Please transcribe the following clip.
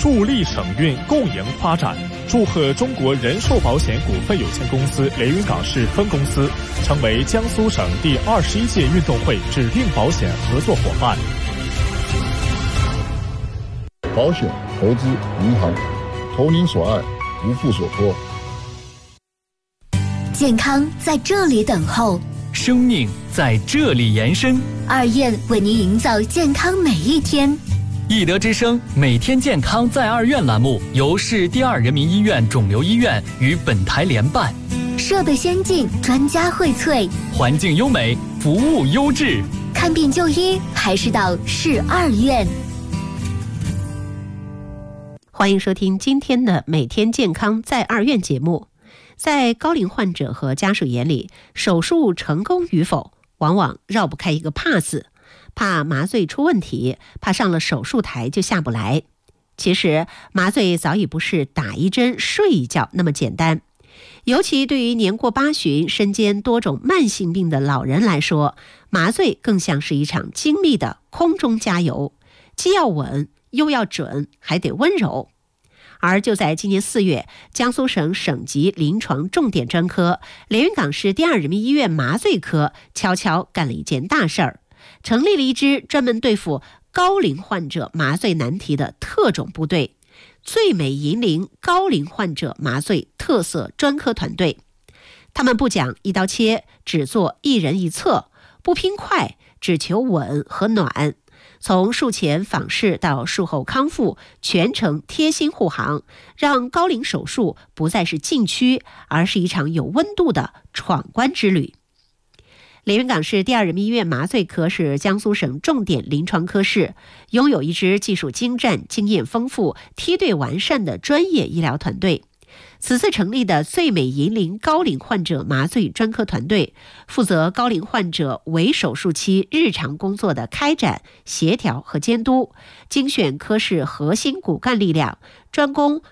助力省运共赢发展。祝贺中国人寿保险股份有限公司连云港市分公司成为江苏省第21届运动会指定保险合作伙伴。 保险、投资、银行，投您所爱，无负所托。 健康在这里等候， 生命在这里延伸。 2院为您营造健康每一天。 易德之声每天健康在2院栏目由市第2人民医院肿瘤医院与本台联办， 设备先进，专家荟萃， 环境优美，服务优质。 看病就医还是到市2院。 欢迎收听今天的每天健康在2院节目。在高龄患者和家属眼里，手术成功与否往往绕不开一个怕字，怕麻醉出问题，怕上了手术台就下不来。其实麻醉早已不是打一针睡一觉那么简单，尤其对于年过80、身兼多种慢性病的老人来说，麻醉更像是一场精密的空中加油，既要稳又要准，还得温柔。而就在今年4月，江苏省省级临床重点专科连云港市第2人民医院麻醉科悄悄干了一件大事儿，成立了一支专门对付高龄患者麻醉难题的特种部队——最美银龄高龄患者麻醉特色专科团队。他们不讲一刀切，只做一人一策，不拼快，只求稳和暖。从术前访视到术后康复，全程贴心护航，让高龄手术不再是禁区，而是一场有温度的闯关之旅。连云港市第2人民医院麻醉科是江苏省重点临床科室，拥有一支技术精湛、经验丰富、梯队完善的专业医疗团队。此次成立的最美银龄高龄患者麻醉专科团队，负责高龄患者围手术期日常工作的开展、协调和监督，精选科室核心骨干力量，专攻